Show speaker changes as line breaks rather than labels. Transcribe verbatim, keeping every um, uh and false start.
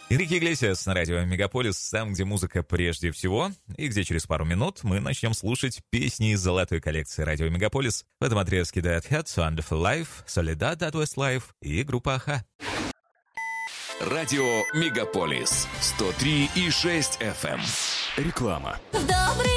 Энрике Иглесиас на радио Мегаполис, там, где музыка прежде всего, и где через пару минут мы начнем слушать песни из золотой коллекции радио Мегаполис. В этом отрезке Dead Heads, Wonderful Life, Soledad at Westlife и группа Аха.
Радио Мегаполис сто три и шесть эф эм. Реклама.
Добрый